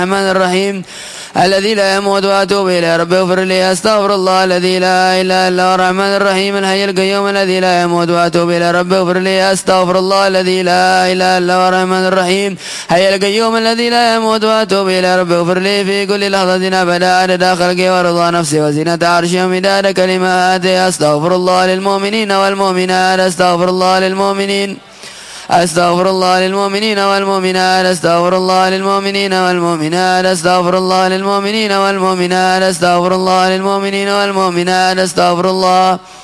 الرحمن الرحيم الذي لا يموت وأتوب إليه رب اغفر لي أستغفر الله الذي لا إله إلا هو الرحمن الرحيم الحي القيوم الذي لا يموت وأتوب إليه رب اغفر لي أستغفر الله الذي لا إله إلا هو الرحمن الرحيم الحي القيوم الذي لا يموت وأتوب إليه رب اغفر لي في كل لحظة أبدا عدد خلقي ورضا نفسي وزنة عرشي ومداد كلماتي أستغفر الله للمؤمنين والمؤمنات أستغفر الله للمؤمنين أستغفر الله للمؤمنين والمؤمنات أستغفر الله للمؤمنين والمؤمنات أستغفر الله للمؤمنين والمؤمنات أستغفر الله للمؤمنين والمؤمنات أستغفر الله